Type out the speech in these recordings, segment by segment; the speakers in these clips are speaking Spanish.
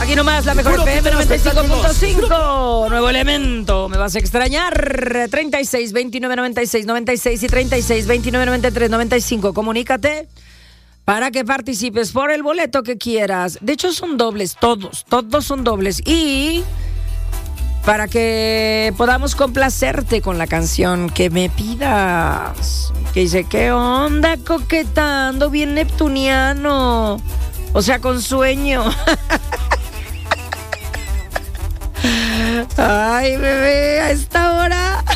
Aquí nomás, la mejor FM 95.5. Nuevo elemento. Me vas a extrañar. 36 29 96 96 y 36 29 93 95. Comunícate para que participes por el boleto que quieras. De hecho, son dobles, todos son dobles. Y para que podamos complacerte con la canción que me pidas. Que dice, ¿qué onda coquetando? Bien neptuniano. O sea, con sueño. Ay, bebé, a esta hora.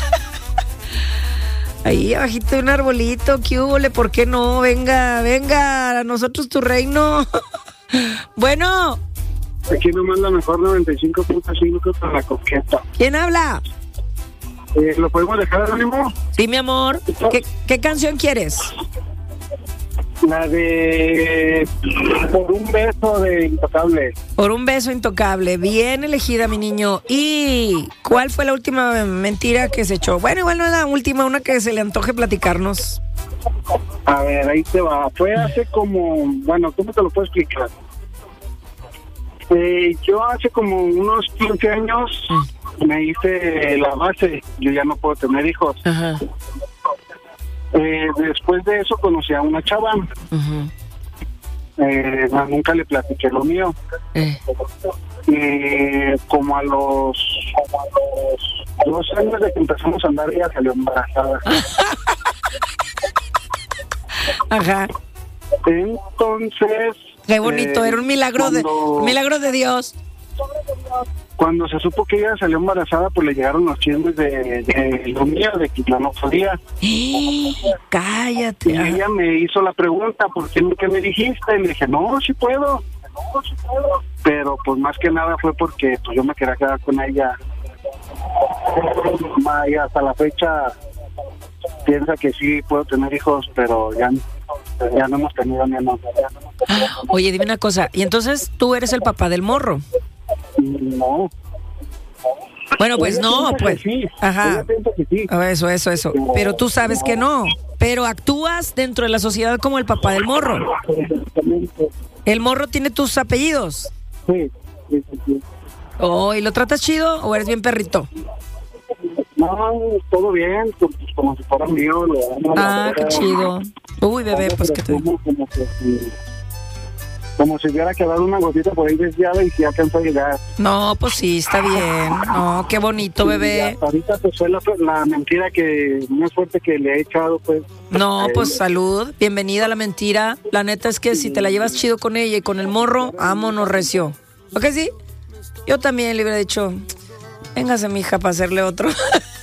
Ahí abajito de un arbolito, ¿qué húbole? ¿Por qué no? Venga, a nosotros tu reino. Bueno. Aquí nomás la mejor 95.5 para la coqueta. ¿Quién habla? ¿Lo podemos dejar anónimo? Sí, mi amor. ¿Qué canción quieres? La de Por un beso de Intocable. Por un beso intocable. Bien elegida, mi niño. ¿Y cuál fue la última mentira que se echó? Bueno, igual no es la última, una que se le antoje platicarnos. A ver, ahí te va. Fue hace como... Bueno, ¿cómo te lo puedo explicar? Yo hace como unos 15 años me hice la base. Yo ya no puedo tener hijos. Ajá. Después de eso conocí a una chava. Nunca le platiqué lo mío. Como a los 2 años de que empezamos a andar, ella salió embarazada. Ajá. Entonces... Qué bonito, era un milagro de Dios. Cuando se supo que ella salió embarazada, pues le llegaron los chismes de lo mío, de que yo no podía. Cállate. Y ella me hizo la pregunta, ¿por qué nunca me dijiste? Y le dije, no, sí puedo. Pero pues más que nada fue porque pues yo me quería quedar con ella. Y hasta la fecha piensa que sí puedo tener hijos, pero ya no hemos tenido ni uno. Oye, dime una cosa, ¿y entonces tú eres el papá del morro? No. Bueno, pues ella no, pues. Sí. Ajá. Ella piensa que sí. Eso. Pero tú sabes que no. Pero actúas dentro de la sociedad como el papá del morro. ¿El morro tiene tus apellidos? Sí. Oh, ¿y lo tratas chido o eres bien perrito? No, todo bien, como si fuera mío. Qué chido. Uy, bebé, pues que te... Como si hubiera quedado una gotita por ahí desviada y si alcanzó a llegar. No, pues sí, está bien. No, qué bonito, bebé. Ahorita pues fue la mentira que más fuerte que le he echado, pues. No, pues salud, bienvenida a la mentira. La neta es que si te la llevas chido con ella y con el morro, vámonos recio. ¿Ok, sí? Yo también le hubiera dicho, véngase, mija, para hacerle otro.